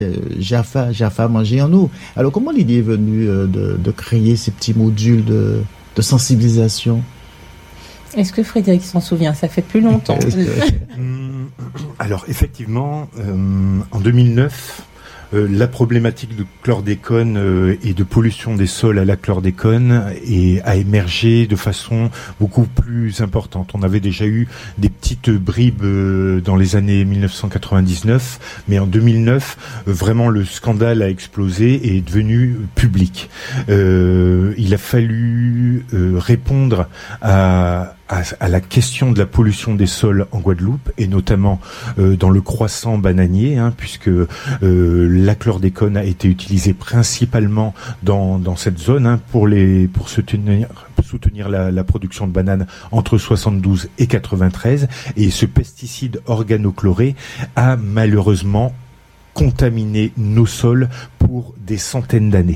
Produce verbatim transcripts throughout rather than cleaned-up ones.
Euh, Jaffa, Jaffa manger en eau. Alors, comment l'idée est venue euh, de, de créer ces petits modules de, de sensibilisation? Est-ce que Frédéric s'en souvient? Ça fait plus longtemps. Alors, effectivement, euh, en deux mille neuf, euh, la problématique de chlordécone euh, et de pollution des sols à la chlordécone est, a émergé de façon beaucoup plus importante. On avait déjà eu des petites bribes euh, dans les années dix-neuf cent quatre-vingt-dix-neuf, mais en deux mille neuf, euh, vraiment le scandale a explosé et est devenu public. Euh, il a fallu euh, répondre à À, à la question de la pollution des sols en Guadeloupe et notamment euh, dans le croissant bananier, hein, puisque euh, la chlordécone a été utilisée principalement dans dans cette zone hein, pour les pour soutenir soutenir la, la production de bananes entre soixante-douze et quatre-vingt-treize, et ce pesticide organochloré a malheureusement contaminé nos sols pour des centaines d'années.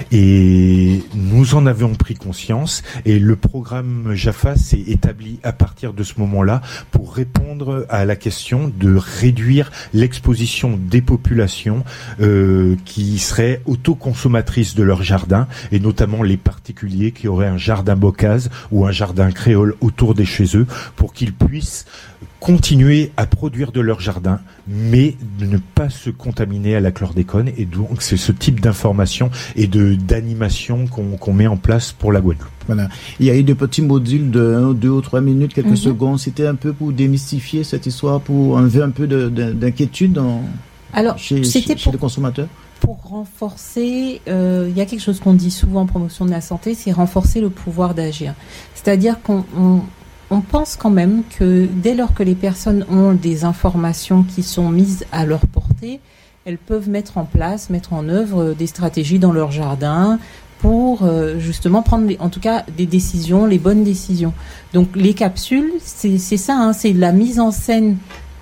Et nous en avions pris conscience et le programme Jaffa s'est établi à partir de ce moment-là pour répondre à la question de réduire l'exposition des populations euh, qui seraient autoconsommatrices de leur jardin, et notamment les particuliers qui auraient un jardin bocase ou un jardin créole autour de chez eux, pour qu'ils puissent continuer à produire de leur jardin, mais de ne pas se contaminer à la chlordécone. Et donc c'est ce type d'information et de d'animation qu'on, qu'on met en place pour la Guadeloupe. Voilà. Il y a eu des petits modules de un, deux ou trois minutes, quelques mm-hmm. secondes. C'était un peu pour démystifier cette histoire, pour enlever un peu de, de, d'inquiétude dans, Alors, chez, c'était chez, pour, chez les consommateurs. Pour renforcer, euh, il y a quelque chose qu'on dit souvent en promotion de la santé, c'est renforcer le pouvoir d'agir. C'est-à-dire qu'on on, on pense quand même que dès lors que les personnes ont des informations qui sont mises à leur portée, elles peuvent mettre en place, mettre en œuvre des stratégies dans leur jardin pour euh, justement prendre, les, en tout cas, des décisions, les bonnes décisions. Donc les capsules, c'est, c'est ça, hein, c'est la mise en scène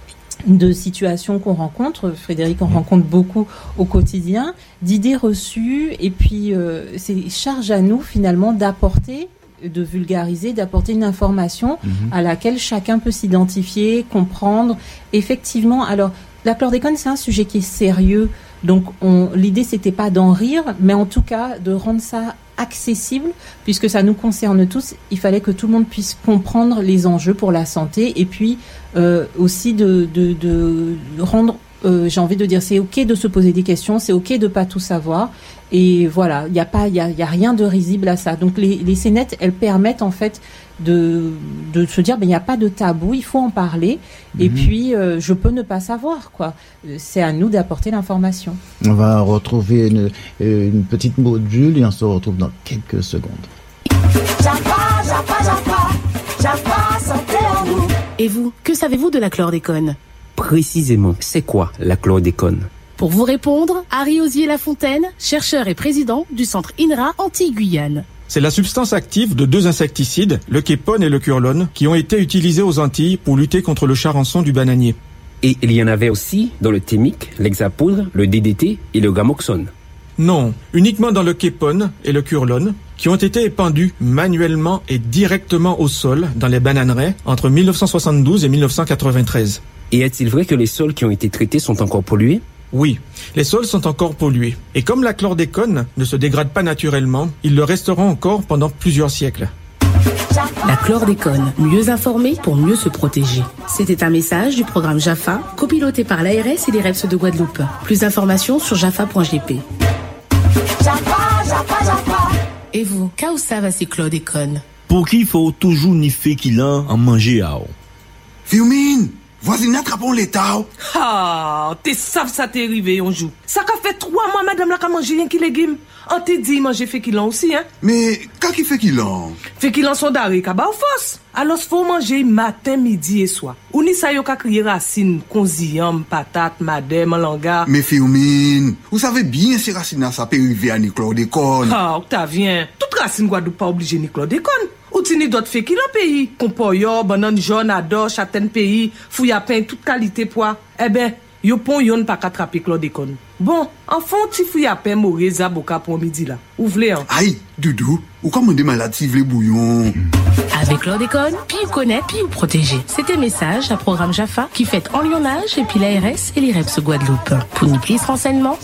de situations qu'on rencontre, Frédéric, on rencontre beaucoup au quotidien, d'idées reçues, et puis euh, c'est charge à nous finalement d'apporter, de vulgariser, d'apporter une information mmh. à laquelle chacun peut s'identifier, comprendre. Effectivement, alors la chlordécone, c'est un sujet qui est sérieux, donc on, l'idée c'était pas d'en rire, mais en tout cas de rendre ça accessible, puisque ça nous concerne tous. Il fallait que tout le monde puisse comprendre les enjeux pour la santé, et puis euh, aussi de, de, de rendre, euh, j'ai envie de dire, c'est ok de se poser des questions, c'est ok de pas tout savoir, et voilà, il y a pas, il y a, y a rien de risible à ça. Donc les, les scénettes, elles permettent en fait de de se dire, ben il n'y a pas de tabou, il faut en parler, mmh. et puis euh, je peux ne pas savoir, quoi. C'est à nous d'apporter l'information. On va retrouver une, une petite module et on se retrouve dans quelques secondes. Jaffa, Jaffa, Jaffa, Jaffa, santé en nous. Et vous, que savez-vous de la chlordécone? Précisément, c'est quoi la chlordécone? Pour vous répondre, Harry Osier-Lafontaine, chercheur et président du centre INRA Antilles-Guyane. C'est la substance active de deux insecticides, le képone et le curlone, qui ont été utilisés aux Antilles pour lutter contre le charançon du bananier. Et il y en avait aussi dans le thémique, l'hexapoudre, le D D T et le gamoxone. Non, uniquement dans le képone et le curlone, qui ont été épandus manuellement et directement au sol dans les bananeraies entre dix-neuf cent soixante-douze et dix-neuf cent quatre-vingt-treize. Et est-il vrai que les sols qui ont été traités sont encore pollués? Oui, les sols sont encore pollués. Et comme la chlordécone ne se dégrade pas naturellement, ils le resteront encore pendant plusieurs siècles. La chlordécone, mieux informée pour mieux se protéger. C'était un message du programme Jaffa, copiloté par l'A R S et les R E P S de Guadeloupe. Plus d'informations sur jaffa point g p. Jaffa, Jaffa, Jaffa. Et vous, qu'est-ce que ça va ces chlordécone? Pour qui il faut toujours ni fait qu'il a en manger à eau. Firmine! Voisine, attrapons l'état. Ah, t'es savent ça t'est arrivé un jour. Ça qu'a fait trois mois, madame la qu'a mangé rien qui légumes. On t'a dit manger fait qu'il en aussi, hein. Mais, qu'est-ce qui fait qu'il en? Fait qu'il en sont d'arrêt, qu'a ba ou fausse. Alors, faut manger matin, midi et soir. Ou ni ça yo qu'a crié racine, konziyam, patate, madame, langa. Mais Firmine, vous savez bien si racine ça peut arriver à ni chlordécone. Ah, Octavien, toute racine Guadeloupe pas obligé ni chlordécone. Ou tini d'autres fait qu'il en pays. Compoyo, banane jaune, ado, châtaigne pays, fouillapin, toute qualité pois. Eh ben, yo pon yon pas attraper chlordécone. Bon, enfant ti fou ya pe mo reza boka pour midi là. Ou vle hein. Aïe, Doudou, ou commande malade le bouillon. Avec chlordécone, puis vous connaît, puis vous protégez. C'était message à programme Jaffa qui fait enlionnage et puis l'A R S et l'I R E P S Guadeloupe. Pour ni plus renseignements,